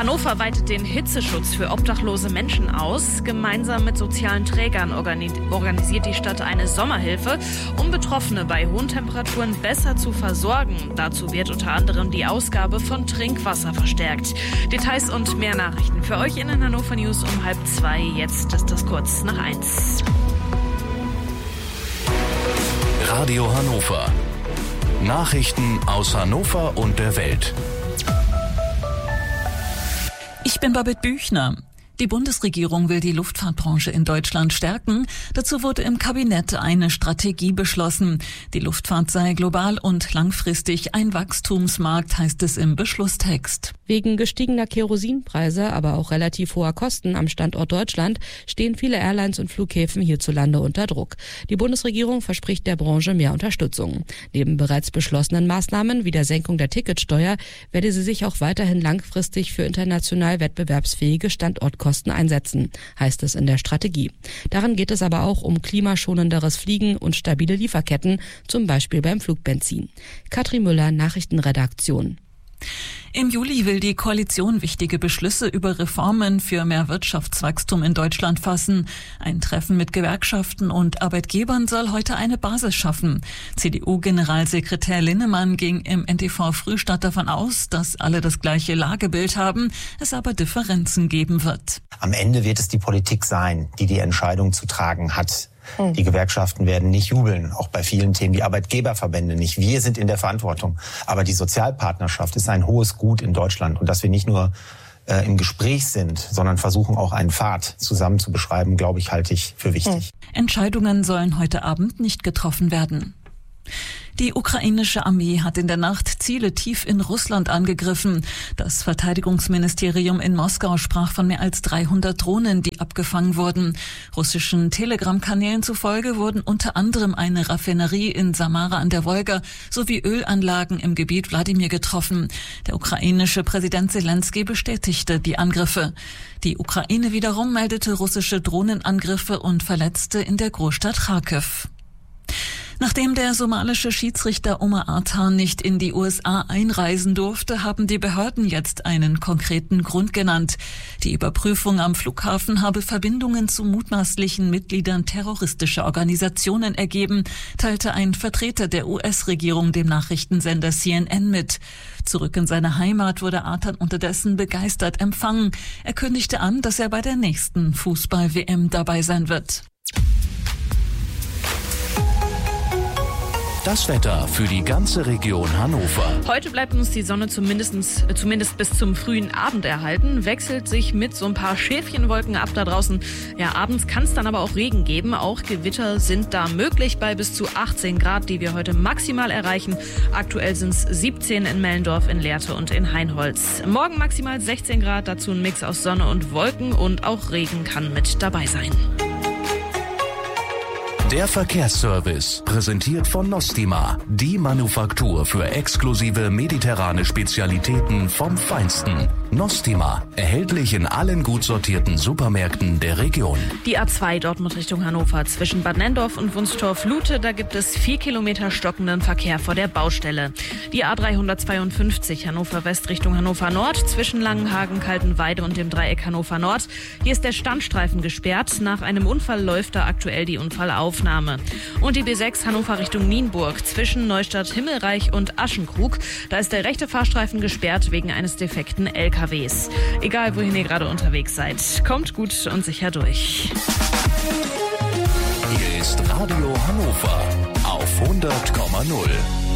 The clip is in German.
Hannover weitet den Hitzeschutz für obdachlose Menschen aus. Gemeinsam mit sozialen Trägern organisiert die Stadt eine Sommerhilfe, um Betroffene bei hohen Temperaturen besser zu versorgen. Dazu wird unter anderem die Ausgabe von Trinkwasser verstärkt. Details und mehr Nachrichten für euch in den Hannover News um 1:30. Jetzt ist das kurz nach 1. Radio Hannover. Nachrichten aus Hannover und der Welt. Ich bin Babette Büchner. Die Bundesregierung will die Luftfahrtbranche in Deutschland stärken. Dazu wurde im Kabinett eine Strategie beschlossen. Die Luftfahrt sei global und langfristig ein Wachstumsmarkt, heißt es im Beschlusstext. Wegen gestiegener Kerosinpreise, aber auch relativ hoher Kosten am Standort Deutschland stehen viele Airlines und Flughäfen hierzulande unter Druck. Die Bundesregierung verspricht der Branche mehr Unterstützung. Neben bereits beschlossenen Maßnahmen wie der Senkung der Ticketsteuer werde sie sich auch weiterhin langfristig für international wettbewerbsfähige Standortkosten einsetzen, heißt es in der Strategie. Darin geht es aber auch um klimaschonenderes Fliegen und stabile Lieferketten, zum Beispiel beim Flugbenzin. Katrin Müller, Nachrichtenredaktion. Im Juli will die Koalition wichtige Beschlüsse über Reformen für mehr Wirtschaftswachstum in Deutschland fassen. Ein Treffen mit Gewerkschaften und Arbeitgebern soll heute eine Basis schaffen. CDU-Generalsekretär Linnemann ging im NTV-Frühstart davon aus, dass alle das gleiche Lagebild haben, es aber Differenzen geben wird. Am Ende wird es die Politik sein, die die Entscheidung zu tragen hat. Die Gewerkschaften werden nicht jubeln, auch bei vielen Themen, die Arbeitgeberverbände nicht. Wir sind in der Verantwortung. Aber die Sozialpartnerschaft ist ein hohes Gut in Deutschland. Und dass wir nicht nur im Gespräch sind, sondern versuchen auch einen Pfad zusammen zu beschreiben, glaube ich, halte ich für wichtig. Entscheidungen sollen heute Abend nicht getroffen werden. Die ukrainische Armee hat in der Nacht Ziele tief in Russland angegriffen. Das Verteidigungsministerium in Moskau sprach von mehr als 300 Drohnen, die abgefangen wurden. Russischen Telegram-Kanälen zufolge wurden unter anderem eine Raffinerie in Samara an der Wolga sowie Ölanlagen im Gebiet Wladimir getroffen. Der ukrainische Präsident Zelensky bestätigte die Angriffe. Die Ukraine wiederum meldete russische Drohnenangriffe und Verletzte in der Großstadt Charkiw. Nachdem der somalische Schiedsrichter Omar Artan nicht in die USA einreisen durfte, haben die Behörden jetzt einen konkreten Grund genannt. Die Überprüfung am Flughafen habe Verbindungen zu mutmaßlichen Mitgliedern terroristischer Organisationen ergeben, teilte ein Vertreter der US-Regierung dem Nachrichtensender CNN mit. Zurück in seine Heimat wurde Artan unterdessen begeistert empfangen. Er kündigte an, dass er bei der nächsten Fußball-WM dabei sein wird. Das Wetter für die ganze Region Hannover. Heute bleibt uns die Sonne zumindest bis zum frühen Abend erhalten, wechselt sich mit so ein paar Schäfchenwolken ab da draußen. Ja, abends kann es dann aber auch Regen geben. Auch Gewitter sind da möglich bei bis zu 18 Grad, die wir heute maximal erreichen. Aktuell sind es 17 in Mellendorf, in Lehrte und in Hainholz. Morgen maximal 16 Grad, dazu ein Mix aus Sonne und Wolken und auch Regen kann mit dabei sein. Der Verkehrsservice, präsentiert von Nostima, die Manufaktur für exklusive mediterrane Spezialitäten vom Feinsten. Nostima, erhältlich in allen gut sortierten Supermärkten der Region. Die A2 Dortmund Richtung Hannover zwischen Bad Nenndorf und Wunstorf-Lute, da gibt es 4 Kilometer stockenden Verkehr vor der Baustelle. Die A352 Hannover West Richtung Hannover Nord zwischen Langenhagen, Kaltenweide und dem Dreieck Hannover Nord. Hier ist der Standstreifen gesperrt. Nach einem Unfall läuft da aktuell die Unfallaufnahme. Und die B6 Hannover Richtung Nienburg zwischen Neustadt Himmelreich und Aschenkrug. Da ist der rechte Fahrstreifen gesperrt wegen eines defekten LKWs. Egal, wohin ihr gerade unterwegs seid, kommt gut und sicher durch. Hier ist Radio Hannover auf 100,0.